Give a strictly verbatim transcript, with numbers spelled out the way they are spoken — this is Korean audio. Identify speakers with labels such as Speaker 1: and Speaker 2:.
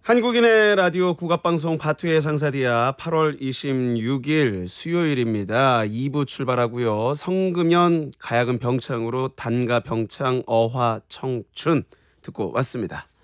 Speaker 1: 한국인의 라디오 국악방송 바투의 상사디아 팔월 이십육일 수요일입니다. 이 부 출발하고요. 성금연 가야금 병창으로 단가 병창 어화 청춘 듣고 왔습니다.